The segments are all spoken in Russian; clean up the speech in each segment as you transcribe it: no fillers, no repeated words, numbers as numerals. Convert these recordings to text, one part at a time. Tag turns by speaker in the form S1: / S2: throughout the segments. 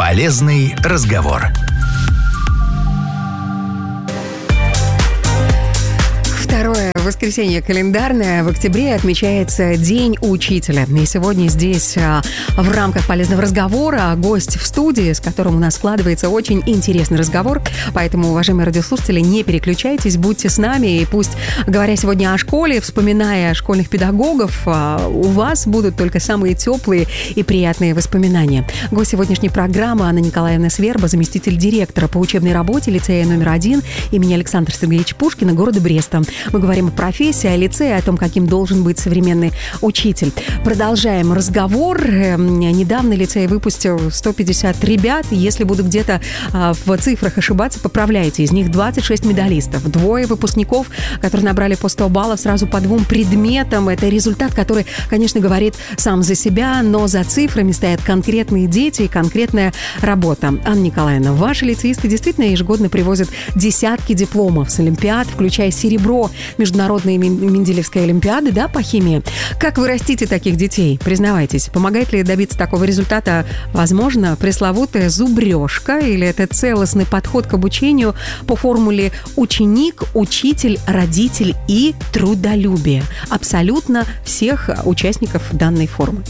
S1: Полезный разговор.
S2: Второе воскресенье календарное. В октябре отмечается День учителя. И сегодня здесь в рамках полезного разговора гость в студии, с которым у нас складывается очень интересный разговор. Поэтому, уважаемые радиослушатели, не переключайтесь, будьте с нами. И пусть, говоря сегодня о школе, вспоминая школьных педагогов, у вас будут только самые теплые и приятные воспоминания. Гость сегодняшней программы Анна Николаевна Сверба, заместитель директора по учебной работе лицея номер 1 имени Александра Сергеевича Пушкина города Бреста. Мы говорим о профессии, о лицее, о том, каким должен быть современный учитель. Продолжаем разговор. Недавно лицей выпустил 150 ребят. Если буду где-то в цифрах ошибаться, поправляйте. Из них 26 медалистов. 2 выпускников, которые набрали по 100 баллов сразу по 2 предметам. Это результат, который, конечно, говорит сам за себя, но за цифрами стоят конкретные дети и конкретная работа. Анна Николаевна, ваши лицеисты действительно ежегодно привозят десятки дипломов с олимпиад, включая серебро Международной Менделеевской олимпиады, да, по химии. Как вы растите таких детей? Признавайтесь, помогает ли добиться такого результата, возможно, пресловутая зубрежка, или это целостный подход к обучению по формуле ученик, учитель, родитель и трудолюбие абсолютно всех участников данной формы?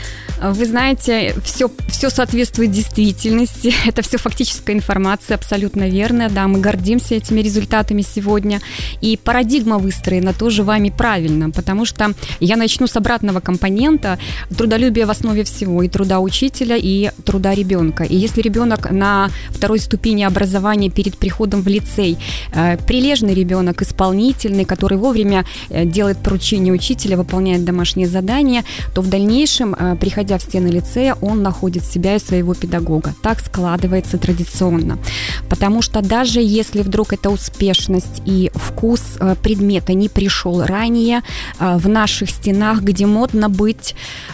S3: Вы знаете, все соответствует действительности. Это все фактическая информация, абсолютно верная. Да, мы гордимся этими результатами сегодня. И парадигма выстроена тоже вами правильно, потому что я начну с обратного компонента. Трудолюбие в основе всего, и труда учителя, и труда ребенка. И если ребенок на второй ступени образования перед приходом в лицей, прилежный ребенок, исполнительный, который вовремя делает поручения учителя, выполняет домашние задания, то в дальнейшем, приходя в стены лицея, он находит себя и своего педагога. Так складывается традиционно. Потому что даже если вдруг эта успешность и вкус предмета не пришел ранее, в наших стенах, где модно быть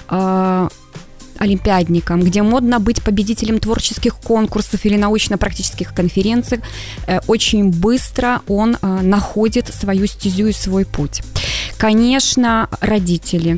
S3: олимпиадником, где модно быть победителем творческих конкурсов или научно-практических конференций, очень быстро он находит свою стезю и свой путь. Конечно, родители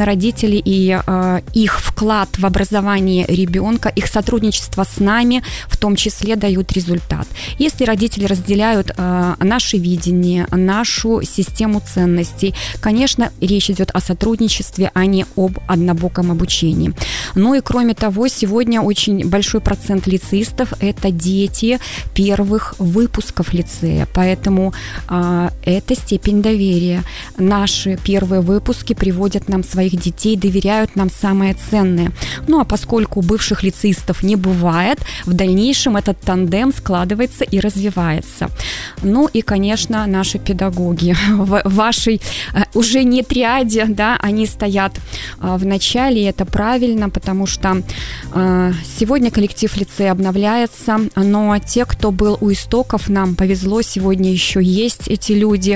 S3: и их вклад в образование ребенка, их сотрудничество с нами в том числе дают результат. Если родители разделяют наше видение, нашу систему ценностей, конечно, речь идет о сотрудничестве, а не об однобоком обучении. Ну и кроме того, сегодня очень большой процент лицеистов – это дети первых выпусков лицея, поэтому это степень доверия. Наши первые выпуски приводят нам своих детей, доверяют нам самое ценное. Ну а поскольку бывших лицеистов не бывает, в дальнейшем этот тандем складывается и развивается. Ну и, конечно, наши педагоги в вашей уже не триаде, да, они стоят в начале, и это правильно, потому что сегодня коллектив лицея обновляется, но те, кто был у истоков, нам повезло, сегодня еще есть эти люди.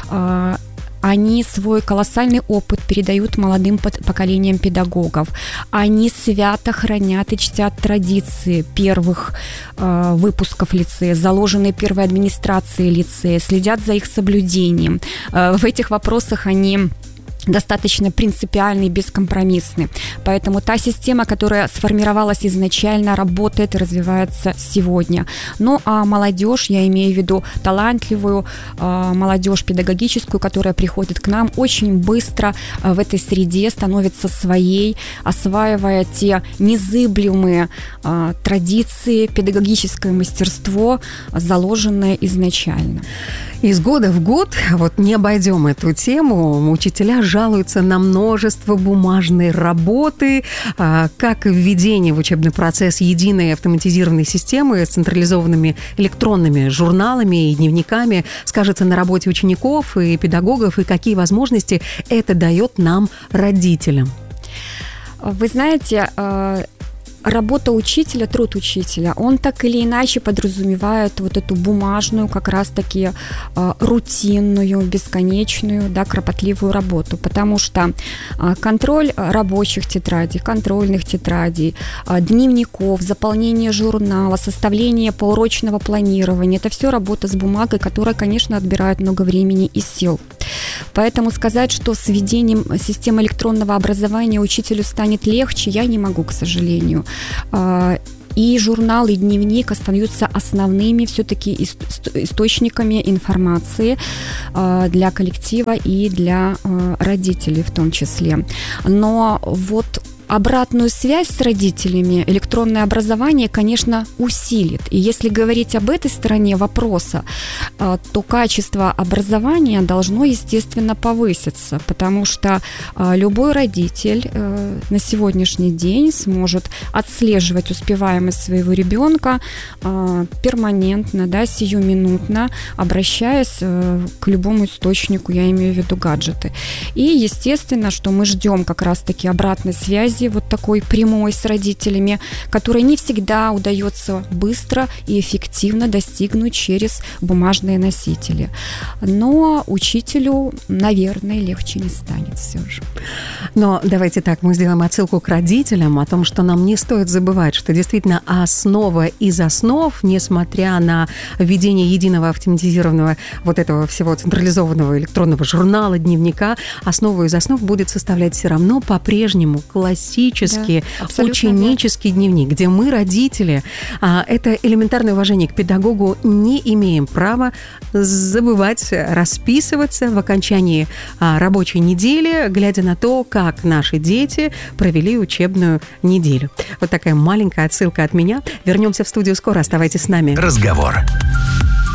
S3: Они свой колоссальный опыт передают молодым поколениям педагогов. Они свято хранят и чтят традиции первых выпусков лицея, заложенные первой администрацией лицея, следят за их соблюдением. В этих вопросах они достаточно принципиальны и бескомпромиссны. Поэтому та система, которая сформировалась изначально, работает и развивается сегодня. Ну, а молодежь, я имею в виду талантливую молодежь педагогическую, которая приходит к нам, очень быстро в этой среде становится своей, осваивая те незыблемые традиции, педагогическое мастерство, заложенное изначально.
S2: Из года в год, вот не обойдем эту тему, учителя жалуются на множество бумажной работы, как введение в учебный процесс единой автоматизированной системы с централизованными электронными журналами и дневниками скажется на работе учеников и педагогов, и какие возможности это дает нам, родителям.
S3: Вы знаете, работа учителя, труд учителя, он так или иначе подразумевает вот эту бумажную, как раз-таки рутинную, бесконечную, да, кропотливую работу, потому что контроль рабочих тетрадей, контрольных тетрадей, дневников, заполнение журнала, составление поурочного планирования, это все работа с бумагой, которая, конечно, отбирает много времени и сил. Поэтому сказать, что с введением системы электронного образования учителю станет легче, я не могу, к сожалению. И журнал, и дневник остаются основными все-таки источниками информации для коллектива и для родителей в том числе. Но вот обратную связь с родителями электронное образование, конечно, усилит. И если говорить об этой стороне вопроса, то качество образования должно, естественно, повыситься, потому что любой родитель на сегодняшний день сможет отслеживать успеваемость своего ребенка перманентно, да, сиюминутно, обращаясь к любому источнику, я имею в виду гаджеты. И, естественно, что мы ждем как раз-таки обратной связи, вот такой прямой с родителями, которой не всегда удается быстро и эффективно достигнуть через бумажные носители. Но учителю, наверное, легче не станет все же.
S2: Но давайте так, мы сделаем отсылку к родителям о том, что нам не стоит забывать, что действительно основа из основ, несмотря на введение единого автоматизированного вот этого всего централизованного электронного журнала, дневника, основу из основ будет составлять все равно по-прежнему классический ученический дневник, где мы, родители, это элементарное уважение к педагогу, не имеем права забывать расписываться в окончании рабочей недели, глядя на то, как наши дети провели учебную неделю. Вот такая маленькая отсылка от меня. Вернемся в студию скоро. Оставайтесь с нами.
S1: Разговор.